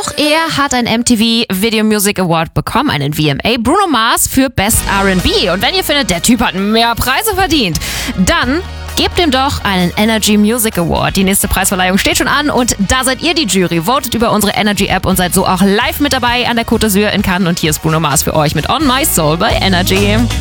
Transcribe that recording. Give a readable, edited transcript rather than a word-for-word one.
Auch er hat einen MTV Video Music Award bekommen, einen VMA. Bruno Mars für Best R&B. Und wenn ihr findet, der Typ hat mehr Preise verdient, dann gebt ihm doch einen Energy Music Award. Die nächste Preisverleihung steht schon an und da seid ihr die Jury. Votet über unsere Energy App und seid so auch live mit dabei an der Côte d'Azur in Cannes. Und hier ist Bruno Mars für euch mit On My Soul bei Energy.